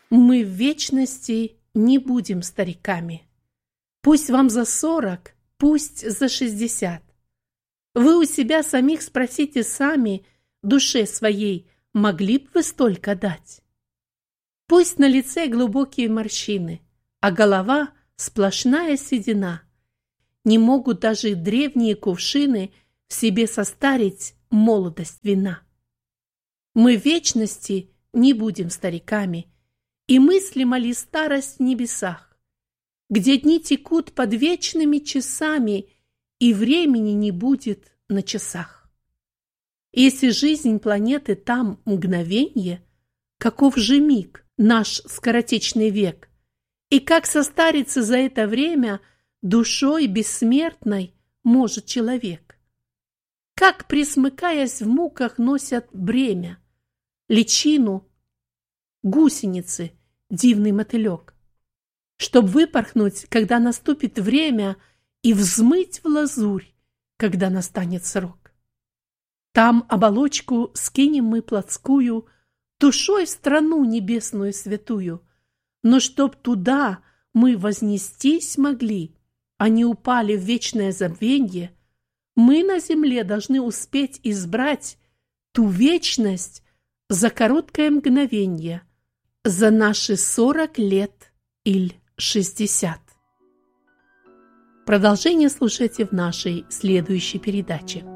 Мы в вечности не будем стариками. Пусть вам за 40, пусть за 60. Вы у себя самих спросите сами, душе своей, могли бы вы столько дать? Пусть на лице глубокие морщины, а голова сплошная седина. Не могут даже древние кувшины в себе состарить молодость вина. Мы в вечности не будем стариками, и мыслима ли старость в небесах, где дни текут под вечными часами, и времени не будет на часах. Если жизнь планеты там мгновенье, каков же миг наш скоротечный век, и как состариться за это время душой бессмертной может человек? Как, пресмыкаясь в муках, носят бремя, личину гусеницы, дивный мотылек, чтоб выпорхнуть, когда наступит время, и взмыть в лазурь, когда настанет срок. Там оболочку скинем мы плотскую, душой в страну небесную святую, но чтоб туда мы вознестись могли, а не упали в вечное забвенье, мы на земле должны успеть избрать ту вечность за короткое мгновенье, за наши 40 лет или 60. Продолжение слушайте в нашей следующей передаче.